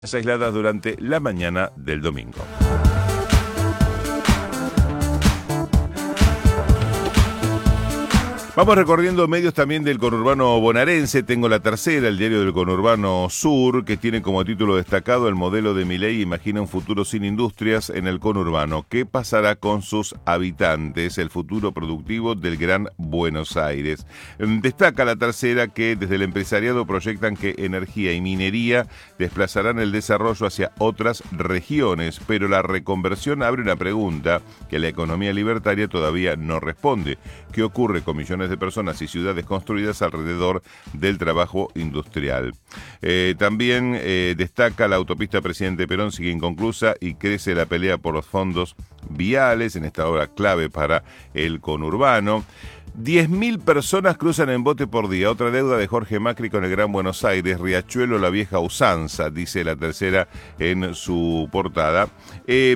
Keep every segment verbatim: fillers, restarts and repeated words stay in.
Aisladas durante la mañana del domingo. Vamos recorriendo medios también del conurbano bonaerense. Tengo La Tercera, el diario del conurbano sur, que tiene como título destacado: el modelo de Milei imagina un futuro sin industrias en el conurbano. ¿Qué pasará con sus habitantes? El futuro productivo del Gran Buenos Aires. Destaca La Tercera que desde el empresariado proyectan que energía y minería desplazarán el desarrollo hacia otras regiones, pero la reconversión abre una pregunta que la economía libertaria todavía no responde. ¿Qué ocurre con millones de personas y ciudades construidas alrededor del trabajo industrial? Eh, también eh, destaca: la autopista Presidente Perón sigue inconclusa y crece la pelea por los fondos viales en esta obra clave para el conurbano. diez mil personas cruzan en bote por día. Otra deuda de Jorge Macri con el Gran Buenos Aires. Riachuelo, la vieja usanza, dice La Tercera en su portada. Eh,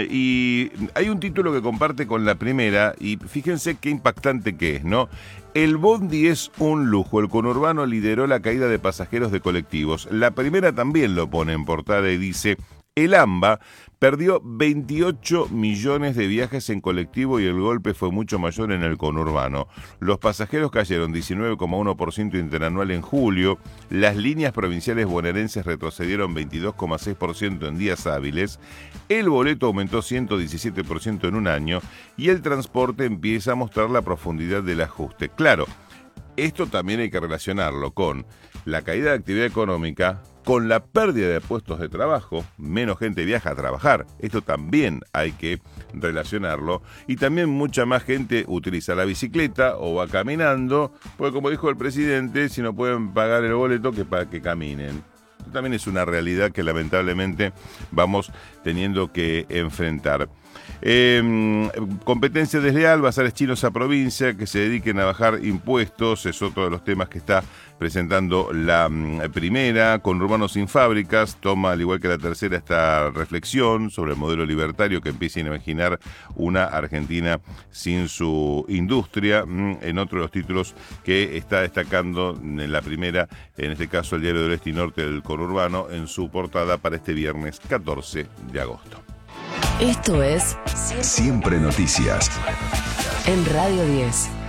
y hay un título que comparte con la primera, y fíjense qué impactante que es, ¿no? El bondi es un lujo. El conurbano lideró la caída de pasajeros de colectivos. La primera también lo pone en portada y dice: el AMBA perdió veintiocho millones de viajes en colectivo y el golpe fue mucho mayor en el conurbano. Los pasajeros cayeron diecinueve coma uno por ciento interanual en julio, las líneas provinciales bonaerenses retrocedieron veintidós coma seis por ciento en días hábiles, el boleto aumentó ciento diecisiete por ciento en un año y el transporte empieza a mostrar la profundidad del ajuste. Claro, esto también hay que relacionarlo con la caída de actividad económica, con la pérdida de puestos de trabajo. Menos gente viaja a trabajar. Esto también hay que relacionarlo. Y también mucha más gente utiliza la bicicleta o va caminando, porque como dijo el presidente, si no pueden pagar el boleto, que para que caminen. Esto también es una realidad que lamentablemente vamos teniendo que enfrentar. Eh, competencia desleal, bazares chinos a provincia, que se dediquen a bajar impuestos, es otro de los temas que está presentando la um, primera. Conurbano sin fábricas, toma al igual que La Tercera esta reflexión sobre el modelo libertario que empieza a imaginar una Argentina sin su industria. En otro de los títulos que está destacando en la primera, en este caso el Diario del Este y Norte del conurbano, en su portada para este viernes catorce de agosto. Esto es Siempre Noticias en Radio diez.